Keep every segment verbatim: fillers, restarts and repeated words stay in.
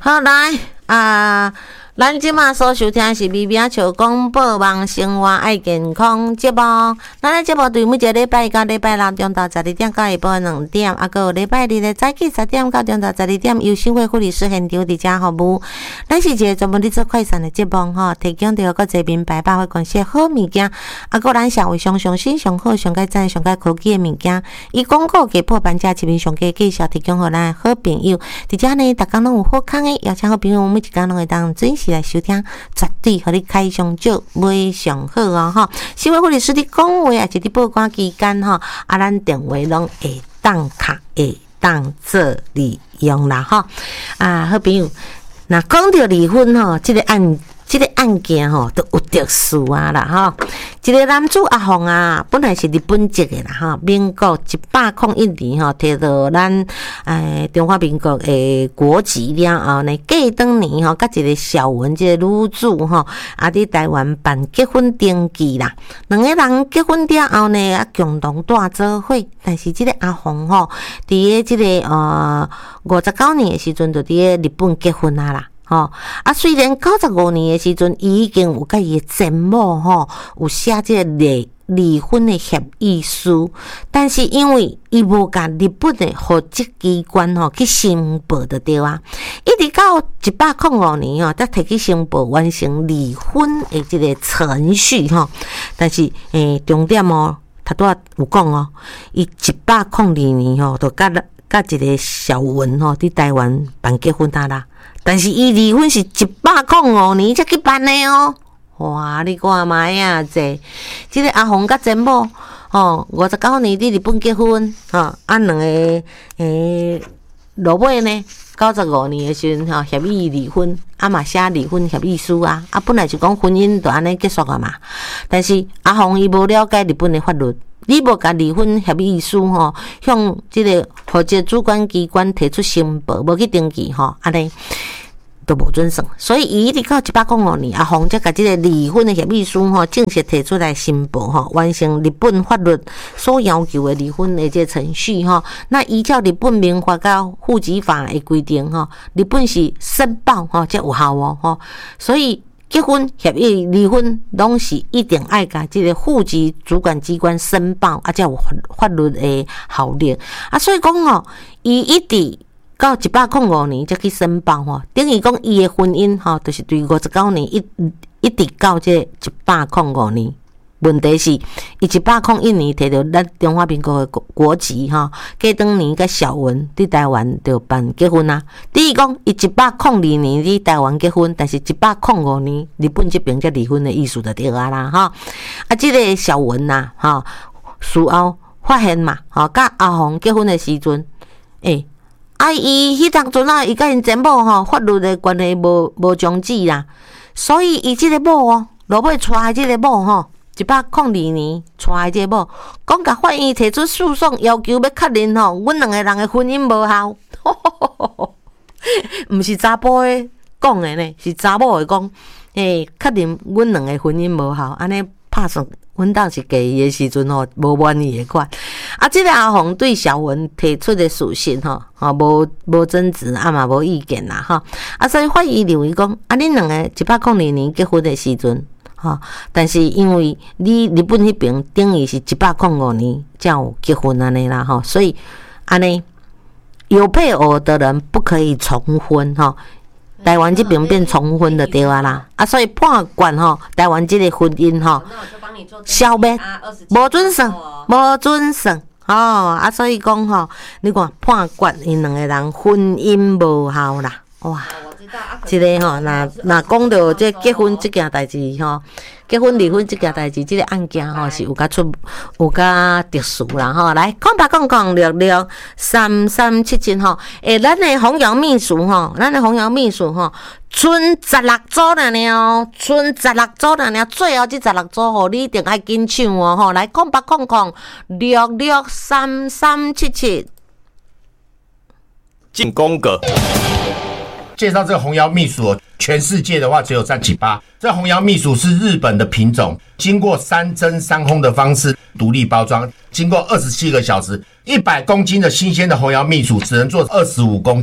好来啊！咱即马所收听的是微微笑广播网生活爱健康节目。咱的节目对每一个礼拜到礼拜六中昼十二点到下晡两点，啊，还有礼拜日的早起十点到中昼十二点，由新会护理师现场伫遮服务。咱是一个专门伫做快闪的节目吼，提供着各侪名牌百货公司的好物件，啊，还有咱社会上上新、上好、上佳赞、上佳科技的物件，以广告价破半价，市面上价介绍提供互咱好朋友。伫遮呢，逐工拢有好康的，邀请好朋友每一工拢会当准时来收听，绝对互你开上少，买上好哦吼。新闻护理师伫讲话，也是伫报关期间吼，啊，咱电话拢会当卡，会当做利用啦吼。啊，好朋友，那讲到离婚吼，这个案。这个案件吼都有特殊啊啦吼，一个男主阿凤啊，本来是日本籍的啦吼，民国一百零一年吼，摕到咱诶中华民国诶国籍了后呢，过当年吼，甲一个小文这个女主吼，啊伫台湾办结婚登记啦，两个人结婚了后呢，啊共同住做伙，但是这个阿凤吼，伫个这个呃五十九年的时阵，就伫个日本结婚啊啦。吼、哦、啊，虽然九十五年的时阵，伊已经有甲伊的前某吼有写这个离离婚的协议书，但是因为伊无甲日本的户籍机关吼去申报就对啊，一直到一百零五年吼才提起申报完成离婚的这个程序吼，但是诶、欸、重点哦，他拄仔有讲哦，伊一百零二年吼就甲甲一个小文吼伫台湾办结婚啊啦。但是伊离婚是一百零五年才去办的哦，哇！你看嘛呀，这这个阿凤甲前某哦，五十九年伫日本结婚，吼、哦，啊两个诶，落尾呢，九十五年的时阵吼协议离婚，啊嘛写离婚协议书啊，啊本来就讲婚姻就安尼结束啊嘛，但是阿凤伊无了解日本的法律。你无甲离婚协议书吼，向即个户籍主管机关提出申报，无去登记吼，安尼都无准算。所以伊一直到一百零五年，阿凤才甲即个离婚的协议书吼正式提出来申报吼，完成日本法律所要求的离婚的这程序吼。那依照日本民法甲户籍法的规定吼，日本是申报吼才有效哦吼，所以。结婚协议、离婚拢是一定爱甲即个户籍主管机关申报，啊，才有法律的效力。啊，所以讲哦，伊一直到一百零五年才去申报吼，等于讲伊的婚姻吼，就是对五十九年一一直到这一百零五年。问题是，伊一百零一年摕到咱中华民国的国籍吼，过当年甲小文伫台湾就办结婚啊。第一讲，伊一百零二年伫台湾结婚，但是一百零五年日本这边才离婚的意思就对啊啦吼。啊，即、这个小文呐、啊，吼，事后发现嘛，吼，甲阿凤结婚的时阵，诶、欸，啊，伊迄当阵啊，伊甲因前某吼法律的关系无无终止啦，所以伊即个某哦，落尾娶的即个某吼。一百零二年娶的这某，讲甲法院提出诉讼，要求要确认吼，阮两个人的婚姻无效。毋是查甫的讲的呢，是查某的讲，诶，确认阮两个婚姻无效，安尼拍算阮当时给伊的时阵吼，无满意的款。啊，即、这个阿凤对小文提出的诉讼吼，吼无无争执，啊嘛无意见啦吼。啊，所以法院认为讲，啊，恁两个一百零二年结婚的时阵。吼，但是因为你日本迄边等于是一百零五年才有结婚安尼啦吼，所以安尼有配偶的人不可以重婚吼。台湾这边变重婚就对啊啦，啊，所以判决吼，台湾这个婚姻吼消灭，无准算，无准算吼，啊，所以讲吼，你看判决因两个人婚姻无效啦，哇！一个吼，那那讲到这结婚这件代志吼，结婚离婚这件代志，这个案件吼是有较出有较特殊啦吼。来，空白讲讲六六三三七七吼，诶，咱的红瑶秘书吼，咱的红瑶秘书吼，剩十六组了呢，剩十六组了呢，最后这十六组吼，你一定爱紧抢哦吼。来，空白讲讲六六三三七七， 进宫格。 介绍这个红瑶秘薯，全世界的话只有占几趴。这红瑶秘薯是日本的品种，经过三蒸三烘的方式独立包装，经过二十七个小时，一百公斤的新鲜的红瑶秘薯只能做二十五公斤。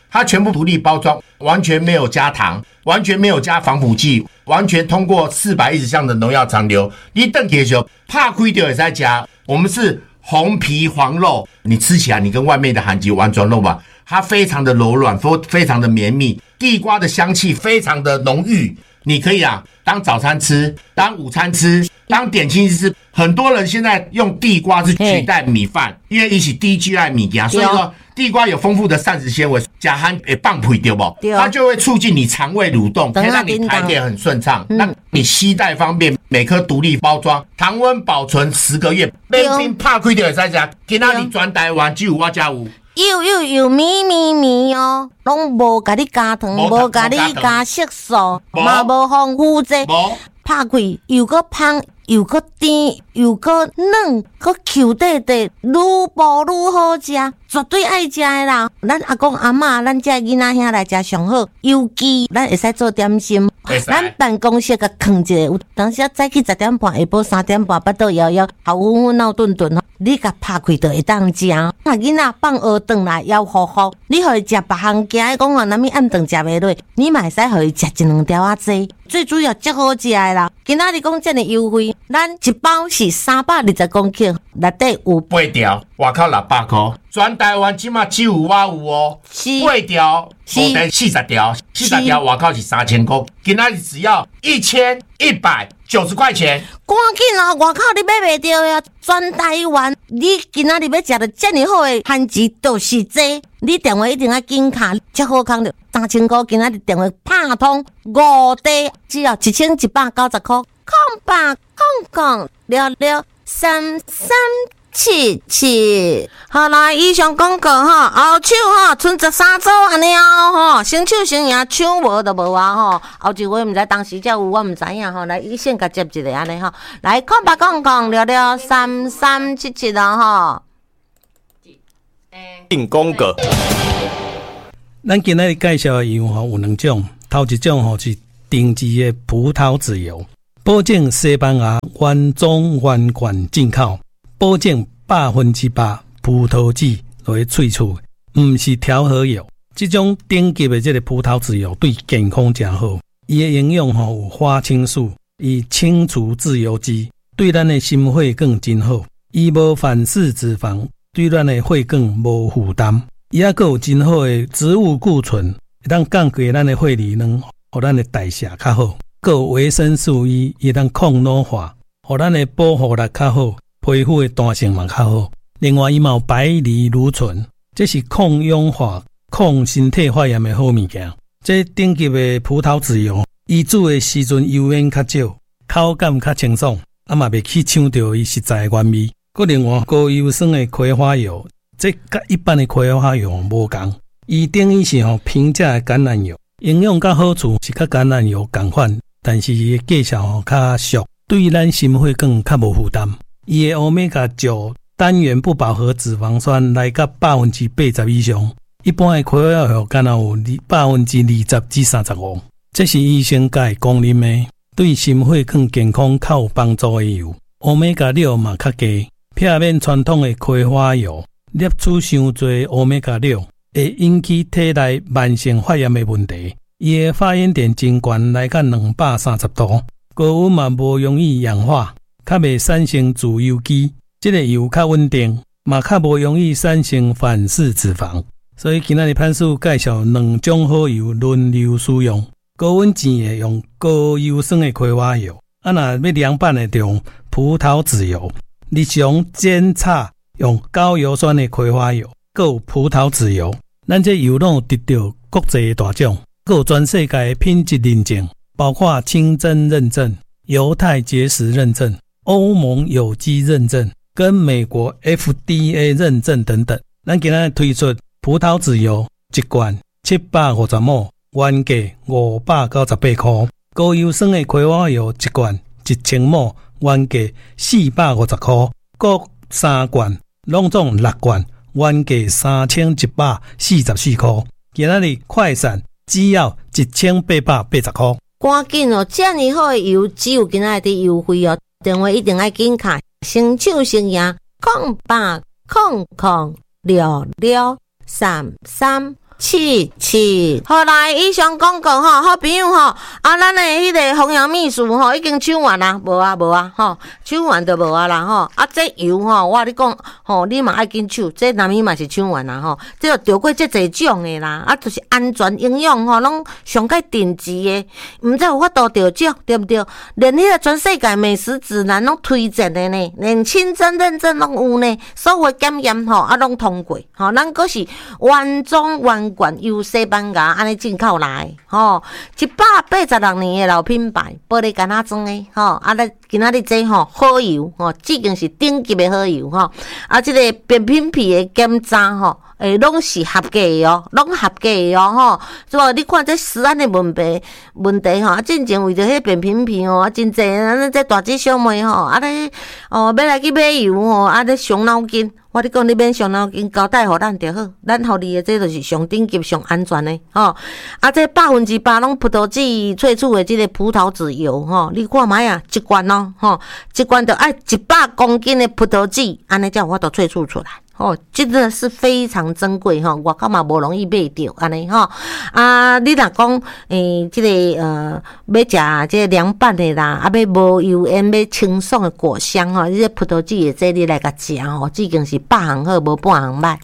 它全部独立包装，完全没有加糖，完全没有加防腐剂，完全通过四百一十项的农药残留。你等的时候怕亏掉也在加，我们是红皮黄肉，你吃起来你跟外面的韩籍完全肉吧，它非常的柔软，非常的绵密，地瓜的香气非常的浓郁。你可以啊，当早餐吃，当午餐吃，当点心吃。很多人现在用地瓜是取代米饭，因为一起低 G I 米家，所以说地瓜有丰富的膳食纤维，加含诶棒皮对不？它就会促进你肠胃蠕动，可以让你排便很顺畅，让你携带方便。每颗独立包装，常温保存十个月，免冰怕开就会使食。今仔日全台湾只有我家有。 又又又咪咪咪哦，拢无甲你加糖，无甲你加色素，嘛无防腐剂，拍开又个香又个甜又个嫩，个 Q 底底，愈薄愈好食，绝对爱食的啦。咱阿公阿嬷，咱这囡仔兄来食上好，尤其咱会使做点心。咱办公室甲放一个，有当时早起十点半，下晡三点半，巴肚枵枵，头昏昏闹顿顿吼，你甲拍开就会当食。那囡仔放学转来枵呼呼，你互伊食别项惊伊讲话，若物暗顿食袂落，你嘛会使互伊食一两条仔济。最主要足好食的啦，今仔日讲这么优惠，咱一包是三百二十公克，内底有八条，外口六百块，全台湾起码只有我有哦。八条，五条四十条，四十条外口是三千块，今仔日只要一千一百九十块钱。 赶紧啦，外口你买袂到呀！全台湾，你今仔日要食到这么好的番薯，就是这。你电话一定要紧卡，才好康着三千块。今仔日电话拍通五地，只要一千一百九十块。空八空空六六三三七七。好啦，以上广告吼，后手吼剩十三组安尼哦吼，先手先赢，抢无就无啊吼。后一回毋知当时才有，我毋知影吼。来，伊先甲接一个安尼吼，来空八空空六六三三七七啊吼。 进广告。咱今日介绍的油吼有两种，头一种吼是定制的葡萄籽油，保证西班牙原装原罐进口，保证百分之百葡萄籽来萃取，毋是调和油。这种顶级的这个葡萄籽油对健康真好，伊的营养吼有花青素，伊清除自由基，对咱的心血管真好。伊无反式脂肪，对咱的血管无负担。伊还有真好的植物固醇，会当降低咱的血里能，互咱的代谢较好。还有维生素 E， 会当抗老化，互咱的保护力较好，皮肤的弹性嘛较好。另外，伊嘛有白藜芦醇，这是抗氧化、抗身体发炎的好物件。这顶级的葡萄籽油，伊煮的时阵油烟较少，口感较清爽，啊嘛袂去抢到伊实在的原味。佮另外高油酸的葵花油，这甲一般的葵花油无同，伊等于是吼平价的橄榄油，营养甲好处是甲橄榄油同款，但是伊的价钱吼较俗，对咱心血管较无负担。伊的欧米伽九单元不饱和脂肪酸来到百分之八十以上，一般的葵花油敢若有百分之二十至三十五，这是医生界公认的，对心血管健康较有帮助的油。欧米伽六嘛较低。避免传统的葵花油，摄取伤多欧米伽六，会引起体内慢性发炎的问题。伊的发炎点真悬，来到两百三十度，高温嘛无容易氧化，较袂产生自由基。这个油较稳定，嘛较无容易产生反式脂肪。所以今仔日潘叔介绍两种好油轮流使用。高温煎的用高油酸的葵花油，啊若要凉拌的就用葡萄籽油。日常煎炒用高油酸的葵花油，还有葡萄籽油，咱这油拢有得到国际大奖，还有全世界的品质认证，包括清真认证、犹太结石认证、欧盟有机认证，跟美国 F D A 认证等等。咱今日推出葡萄籽油一罐七百五十毫升，原价五百九十八块；高油酸的葵花油一罐一千毫升。原价四百五十块，各三罐，拢总六罐，原价三千一百四十四块。今仔日快闪只要一千八百八十块。 赶紧哦！这么好的油，只有今仔日优惠哦！电话一定要紧卡，先手先赢，空八空空六六三三七七。后来以上广告吼，好朋友吼，啊，咱的迄个红杨秘书吼，已经抢完啦，无啊无啊吼，抢完就无啊啦吼。啊，这油吼，我你讲吼，你嘛爱紧抢，这南米嘛是抢完啦吼。这着过这侪种的啦，啊，就是安全营养吼，拢上界顶级的，毋知有法度着种，对不对？连迄个全世界美食指南拢推荐的呢，连清真认证拢有呢，所有检验吼啊拢通过，吼，咱阁是原装原罐由西班牙安尼进口来，吼，一百八十六年的老品牌，玻璃干仔装的，吼，啊，咱今仔日这吼好油，吼，已经是顶级的好油，吼，啊，这个变品皮的检查，吼。诶，拢是合格的哦，拢合格的哦，吼，是无？你看这食安的问题问题吼，啊，进前为着迄变品皮哦，啊，真济咱这大姐小妹吼，啊咧哦，要来去买油吼，啊咧伤脑筋。我你讲你免伤脑筋，交代互咱就好，咱互你的这就是上顶级、上安全的吼。啊，这百分之百拢葡萄籽萃取的这个葡萄籽油吼，你看卖啊，一罐哦，吼，一罐就爱一百公斤的葡萄籽，安尼才有法度萃取出来。哦，真的是非常珍贵哈，我感觉无容易买到安尼哈。啊，你若讲诶，这个呃，要食这个凉拌的啦，啊，要无油烟、要清爽的果香哈，这些葡萄籽的这你来甲食吼，已经是百行好，无半行歹。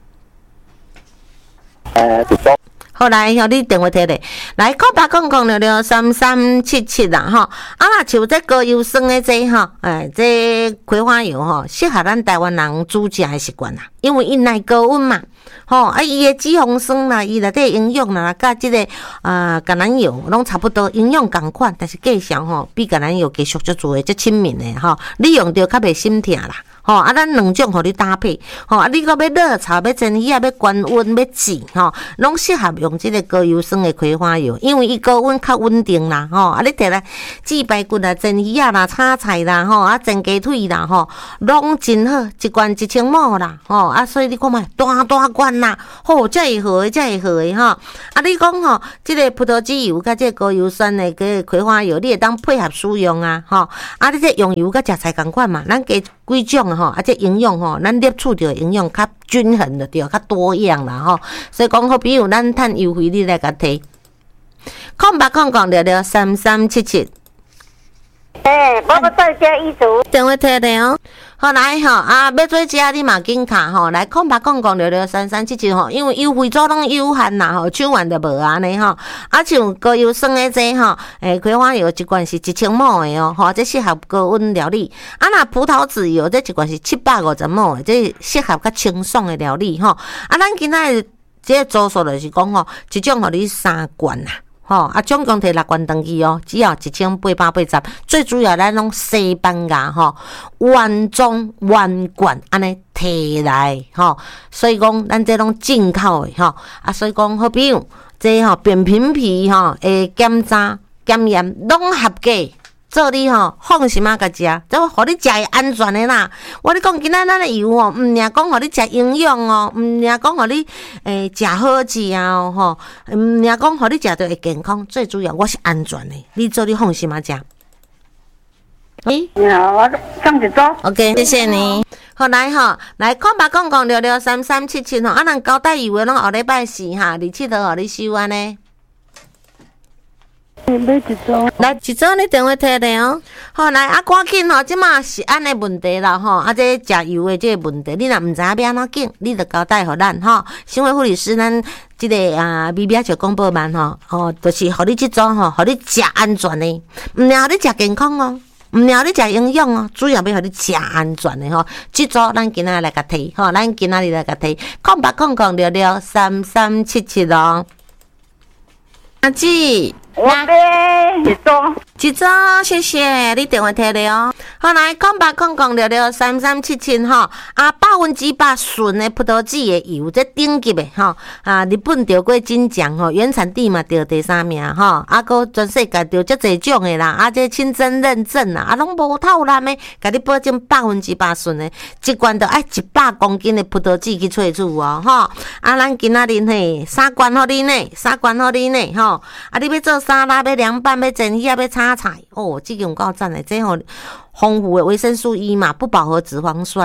呃，好来，吼，你电话摕咧，来空八空空六六三三七七啦，吼，啊，若像这高油酸的这吼，哎，这葵花油吼，适合咱台湾人煮食的习惯啦，因为伊耐高温嘛，吼，啊，伊的脂肪酸啦，伊内底营养啦，甲这个啊橄榄油拢差不多，营养共款，但是价钱吼比橄榄油继续足做的足亲民的吼，你用着较袂心疼啦。吼，啊，咱两种互你搭配，吼，啊，你搁要热炒、要蒸鱼啊、要关温、要煮，吼，拢适合用即个高油酸的葵花油，因为伊高温较稳定啦，吼，啊，你摕来煮排骨啊、蒸鱼啊啦、炒菜啦，吼，啊，蒸鸡腿啦，吼，拢真好，一罐一千毫啦，吼，啊，所以你看卖大大罐啦，吼，才会好诶，才会好诶，吼，啊，你讲吼，即个葡萄籽油甲即个高油酸的个葵花油，你会当配合使用啊，吼，啊，你这用油甲食菜共款嘛，咱加几种吼，啊，这营养吼，咱摄取着营养较均衡的对，较多样啦吼。所以讲好，比如咱趁优惠，你来甲摕，空八空空六六三三七七。 诶，我要再加一组。 电话摕咧哦。好来吼，啊，要做食你嘛紧卡吼，来空八空空六六三三七七吼，因为优惠组拢有限啦吼，抢完就无安尼吼。啊，像高油酸的这吼，诶，葵花油一罐是一千毫的哦，吼，这适合高温料理。啊，那葡萄籽油这一罐是七百五十毫的，这适合较清爽的料理吼。啊，咱今仔这个组数就是讲吼，一种互你三罐啦。吼、哦、啊，总共摕六罐登去哦，只要一千八百八十。最主要咱拢西班牙吼、哦，原装原罐安尼摕来吼、哦，所以讲咱这拢进口的吼、哦、啊，所以讲好比如这吼、哦、变品皮吼诶检查检验拢合格。做你吼放心啊，甲食，这互你食会安全的啦。我咧讲，今仔咱的油哦，毋尔讲互你食营养哦，毋尔讲互你诶食好食哦，吼，毋尔讲互你食着会健康。最主要我是安全的，你做你放心啊食。诶， 你好，我上去做。 OK， 谢谢你。好来吼，来空八空空六六三三七七吼，啊，咱交代油的拢后礼拜四哈，二七号互你收安尼。 买一组， 来一组你电话摕咧哦。好来啊，赶紧吼，即马是安尼问题啦吼，啊，这食油的这个问题，你若毋知影要安怎紧，你着交代互咱吼。生活护理师咱即、这个啊 B B 球广播班吼，吼，就是互你即组吼，互你食安全的，毋然互你食健康哦，毋然互你食营养哦，主要要互你食安全的吼。即组咱今仔来甲摕吼，咱今仔日来甲摕，空八空空六六三三七七咯。阿姊。 我买一组， 一组，谢谢你电话摕咧哦。好来，空八空空六六三三七七吼，啊，百分之百纯的葡萄籽的油，这顶级的吼，啊，日本得过金奖吼，原产地嘛得第三名吼，啊，搁全世界得足侪种的啦，啊，这清真认证啦，啊，拢无透烂的，甲你保证百分之百纯的，一罐着爱一百公斤的葡萄籽去萃取哦，吼，啊，咱今仔日嘿，三罐互你呢，三罐互你呢，吼，啊，你要做沙拉，要凉拌，要蒸鱼啊，要炒菜，哦，这个有够赞的，这吼丰富的维生素 E 嘛，不饱和脂肪酸吼，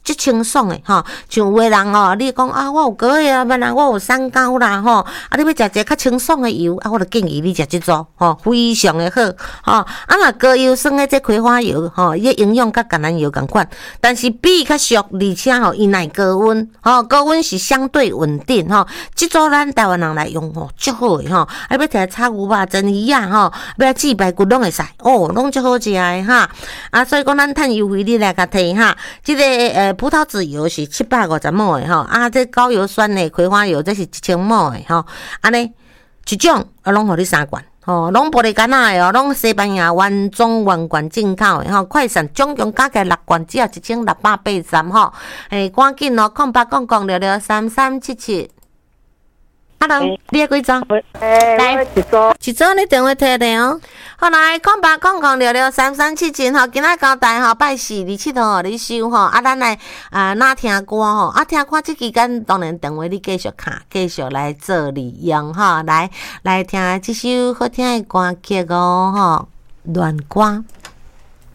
足清爽诶吼，像有诶人哦，你讲啊，我有高血压啦，我有三高啦吼，啊，你要食一个较清爽诶油，啊，我就建议你食即组吼，非常诶好吼。啊，若高油酸诶这葵花油吼，伊营养甲橄榄油共款，但是比较俗，而且吼伊耐高温吼，高温是相对稳定吼。即组咱台湾人来用吼，足好诶吼，啊，要摕来炒牛肉、蒸鱼啊吼，要煮排骨拢会使哦，拢足好食诶哈。啊，所以讲咱趁优惠你来甲摕哈，即、这个呃葡萄籽油是七百五十毫诶吼，啊，这高油酸诶葵花油这是一千毫诶吼，安尼一种啊，拢互你三罐。哦，拢玻璃干仔的哦，拢西班牙原装原罐进口的吼，快闪总共加起来六罐，只要一千六百八十三吼，诶，赶紧哦，空八空空六六三三七七。Hello，、欸、你要几张？ 来一组， 一组你电话摕的哦。好来，空八空空六六三三七七吼，今仔交代吼，拜四二七号你收吼，啊，咱来啊哪听歌吼，啊听歌即期间当然电话你继续卡，继续来做利用吼，来来听即首好听的歌曲哦吼，恋歌。